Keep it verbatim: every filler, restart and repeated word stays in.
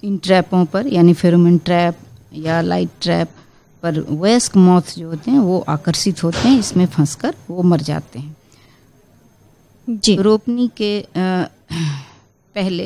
इन ट्रैपों पर यानी pheromone trap या लाइट ट्रैप पर वयस्क मॉथ जो होते हैं वो आकर्षित होते हैं, इसमें फंसकर वो मर जाते हैं। जी। रोपनी के आ, पहले